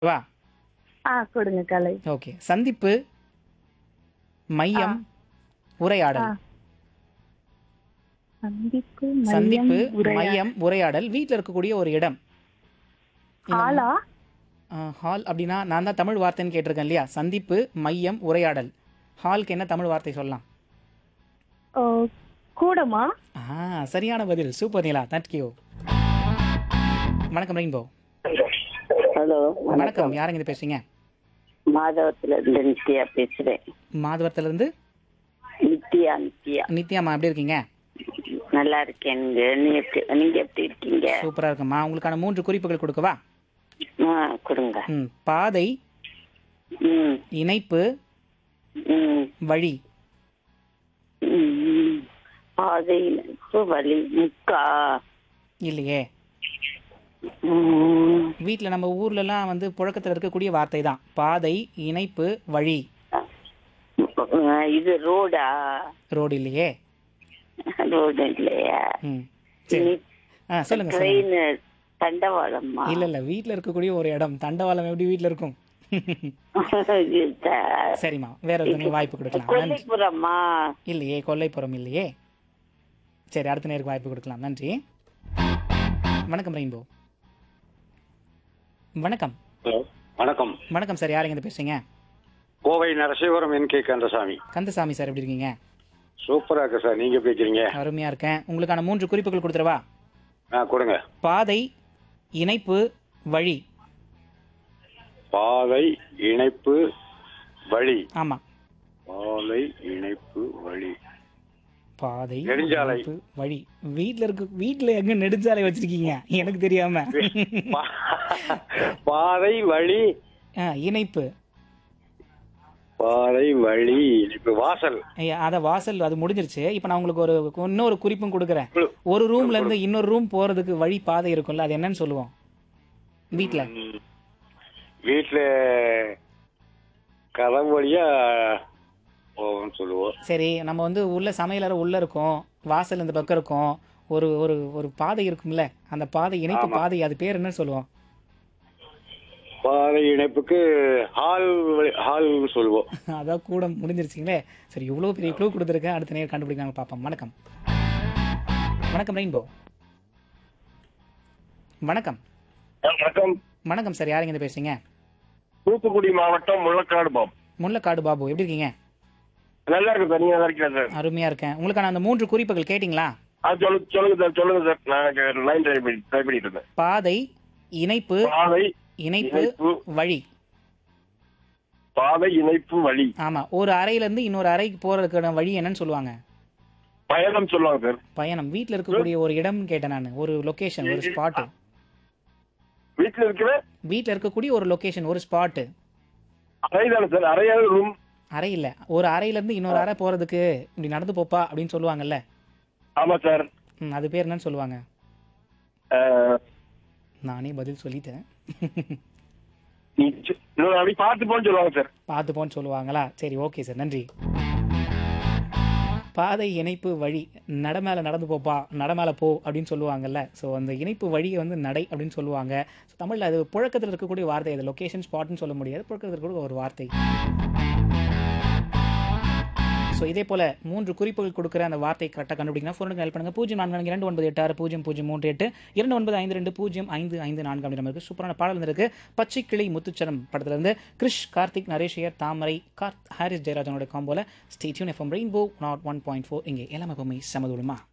வா. கொடுங்க கலை. ஓகே. சந்திப்பு, ஆ, மையம், ஆ. உரையாடல். சந்திப்பு, மையம், சந்திப்பு, உரையாடல். மையம், உரையாடல். வீட்ல இருக்கக்கூடிய ஒரு இடம். இந்த ஹாலா? ஹால் அப்படின்னா நான் தான் தமிழ் வார்த்தைன்னு கேட்டிருக்கேன் இல்லையா? சந்திப்பு, மையம், உரையாடல். ஹாலுக்கு என்ன தமிழ் வார்த்தை சொல்லலாம்? ஓ, கூடமா? சரியான பதில். Super Nila. Thank you. வணக்கம் ரெயின்போ. ஹலோ வணக்கம். வணக்கம். யாருங்க இது பேசுறீங்க? மாதவத்துல இருந்து நித்யா பேசுறேன். மாதவரத்துலேருந்து நித்யா நித்யா நித்யாம்மா, எப்படி இருக்கீங்க? நல்லா இருக்கேன். நீங்க எப்படி இருக்கீங்க? சூப்பராக இருக்கும்மா. உங்களுக்கான 3 குறிப்புகள் கொடுக்கவா? கொடுங்க. பாதை, ம் இணைப்பு, ம் வழி. ம். பாதை இணைப்பு வழி முக்கா. இல்லையே. ம். வீட்டில் நம்ம ஊர்லலாம் வந்து புழக்கத்தில் இருக்கக்கூடிய வார்த்தை தான். பாதை, இணைப்பு, வழி. இது ரோடா? ரோடு இல்லையே. ரோடு இல்லையா? சரி. சொல்லுங்க சொல்லுங்க. ட்ரெயின் தண்டவாளம்மா? இல்லை வீட்டில் இருக்கக்கூடிய ஒரு இடம். தண்டவாளம் எப்படி வீட்டில் இருக்கும்? சரிம்மா, வேற ஒருத்தங்களுக்கு வாய்ப்பு கொடுக்கலாம். நன்றி. கொல்லிப்புறம்மா? இல்லையே, கொல்லைப்புறம் இல்லையே. சரி, அடுத்த நேருக்கு வாய்ப்பு கொடுக்கலாம். நன்றி. வணக்கம் ரெயின்போ. வணக்கம். ஹலோ வணக்கம். வணக்கம் சார், யாருங்க இது பேசுறீங்க? Kovai நரசிவரம் N K Kandasamy. Kandasamy sir, எப்படி இருக்கீங்க? சூப்பரா இருக்கு சார். நீங்க எப்படி இருக்கீங்க? அருமையா இருக்கேன். உங்களுக்கான 3 குறிப்புகள் கொடுத்துருவா? கொடுங்க. பாதை, இணைப்பு, வழி. பாதை, இணைப்பு, வழி. ஆமா. பாதை, இணைப்பு, வழி. பாதை, நெடுஞ்சாலை. இணைப்பு, வழி. வீட்ல எங்க நெடுஞ்சாலை வச்சிருக்கீங்க எனக்கு தெரியாம? பாதை, வழி, இணைப்பு. பாதை, வழி, இணைப்பு, வாசல். அத வாசல், அது முடிஞ்சிருச்சு. இப்ப நான் உங்களுக்கு இன்னொரு குறிப்பும் கொடுக்குறேன். குழு. ஒரு ரூம்ல இருந்து இன்னொரு ரூம் போறதுக்கு வழி பாதை இருக்கும்ல, அது என்னன்னு சொல்லுவோம் வீட்ல? வீட்டுல கதவு வழியா போவோம்னு சொல்லுவோம். சரி, நம்ம வந்து உள்ள சமையலறை உள்ள இருக்கும், வாசல் இந்த பக்கம் இருக்கும், ஒரு ஒரு ஒரு பாதை இருக்கும்ல, அந்த பாதை இணைப்பு ஆமா. பாதை, அது பேர் என்னன்னு சொல்லுவோம்? பாதை இணைப்புக்கு ஹால் சொல்லுவோம். அதான் கூட முடிஞ்சிருச்சிங்களே. சரி, இவ்வளோ பெரிய க்ளூ கொடுத்துருக்கேன். அடுத்த நேரம் கண்டுபிடிக்காங்க பார்ப்போம். வணக்கம். வணக்கம் ரெயின்போ. வணக்கம். வணக்கம். வணக்கம் சார், யாருங்க இது பேசுறீங்க? தூத்துக்குடி மாவட்டம் முள்ளக்காடு பாபு. முள்ளக்காடு பாபு, எப்படி இருக்கீங்க? நல்லா இருக்கு சார். நீங்க நல்லா இருக்கீங்களா சார்? அருமையா இருக்கேன். உங்களுக்கான அந்த 3 குறிப்புகள் கேட்டிங்களா? சொல்லுங்க சார். நான் லைன் ட்ரை பண்ணிட்டு இருந்தேன். பாதை, இணைப்பு, பாதை, இணைப்பு, இணைப்பு, வழி. பாதை, இணைப்பு, வழி. ஆமா. ஒரு அறையில இருந்து இன்னொரு அறைக்கு போறதுக்கான வழி என்னன்னு சொல்லுவாங்க? பயணம் சொல்லுவாங்க சார். பயணம். வீட்ல இருக்கக்கூடிய ஒரு இடம் கேட்டேன் நான். ஒரு லொகேஷன், ஒரு ஸ்பாட். வீட்டுல இருக்கிற வீட்ல இருக்கக்கூடிய ஒரு லொகேஷன், ஒரு ஸ்பாட். அறை தானே சார்? அறையாவது ரூம்? அறை இல்ல. ஒரு அறையில இருந்து இன்னொரு அறை போறதுக்கு இப்படி நடந்து போப்பா அப்படின்னு சொல்லுவாங்கல்ல. ஆமா சார். அது பேர் என்னன்னு சொல்லுவாங்க? நானே பதில் சொல்லிட்டேன். அப்படி பார்த்து போன்னு சொல்லுவாங்க சார். பார்த்து போன்னு சொல்லுவாங்களா? சரி, ஓகே சார், நன்றி. பாதை, இணைப்பு, வழி. நட மேல நடந்து போப்பா, நட மேல போ அப்படின்னு சொல்லுவாங்கல்ல. ஸோ அந்த இணைப்பு வழியை வந்து நடை அப்படின்னு சொல்லுவாங்க. ஸோ தமிழில் அது புழக்கத்தில் இருக்கக்கூடிய வார்த்தை. அது லொகேஷன் ஸ்பாட்னு சொல்ல முடியாது, புழக்கத்தில் இருக்கக்கூடிய ஒரு வார்த்தை. ஸோ இதே போல் 3 குறிப்புகள் கொடுக்குற அந்த வார்த்தை கரெக்டாக கண்டுபிடிக்கணும். ஃபோனுக்கு ஹெல்ப் பண்ணுங்கள். 0442986038 2952055554 அப்படின்ற மாதிரி சூப்பரான பாடல் இருக்கு. பச்சை கிளி முத்துச்சரம் படத்துலேருந்து கிரிஷ், கார்த்திக், நரேஷியர், தாமரை, Harris ஜெயராஜனோட காம்போல. Stay tune. FM rainbow 101.4. இங்கே எல்லாமே எப்பவுமே சமதுடுமா.